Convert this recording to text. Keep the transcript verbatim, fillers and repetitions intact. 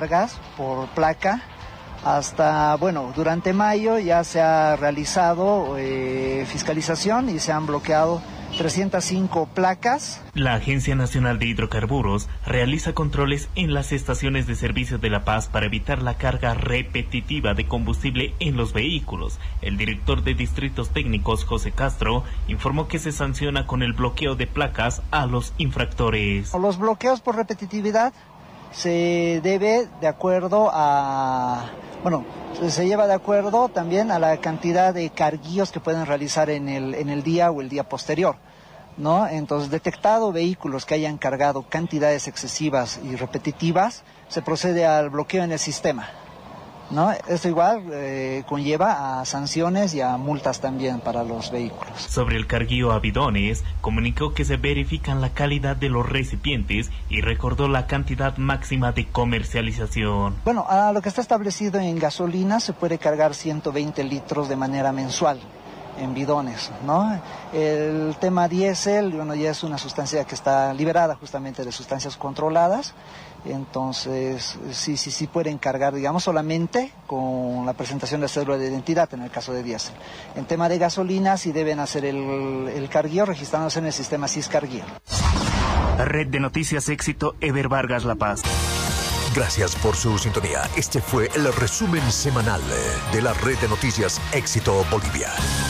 cargas por placa. Hasta, bueno, durante mayo ya se ha realizado eh, fiscalización y se han bloqueado trescientas cinco placas. La Agencia Nacional de Hidrocarburos realiza controles en las estaciones de servicio de La Paz para evitar la carga repetitiva de combustible en los vehículos. El director de Distritos Técnicos, José Castro, informó que se sanciona con el bloqueo de placas a los infractores. Los bloqueos por repetitividad se debe de acuerdo a, bueno, se lleva de acuerdo también a la cantidad de carguillos que pueden realizar en el, en el día o el día posterior, ¿no? Entonces, detectado vehículos que hayan cargado cantidades excesivas y repetitivas, se procede al bloqueo en el sistema, ¿no? Esto igual eh, conlleva a sanciones y a multas también para los vehículos. Sobre el carguío a bidones, comunicó que se verifican la calidad de los recipientes y recordó la cantidad máxima de comercialización. Bueno, a lo que está establecido en gasolina se puede cargar ciento veinte litros de manera mensual en bidones, ¿no? El tema diésel, bueno, ya es una sustancia que está liberada justamente de sustancias controladas. Entonces, sí, sí, sí pueden cargar, digamos, solamente con la presentación de cédula de identidad en el caso de diésel. En tema de gasolina, sí deben hacer el, el carguío registrándose en el sistema Siscarguío. Red de Noticias Éxito, Eber Vargas, La Paz. Gracias por su sintonía. Este fue el resumen semanal de la Red de Noticias Éxito Bolivia.